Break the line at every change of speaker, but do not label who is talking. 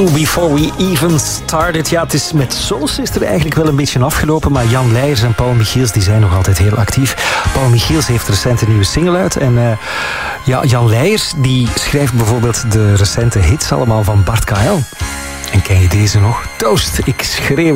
Before we even started. Ja, het is met Soul Sister eigenlijk wel een beetje afgelopen, maar Jan Leijers en Paul Michiels die zijn nog altijd heel actief. Paul Michiels heeft recent een nieuwe single uit en Jan Leijers die schrijft bijvoorbeeld de recente hits allemaal van Bart Kael. En ken je deze nog? Toast, ik schreeuw.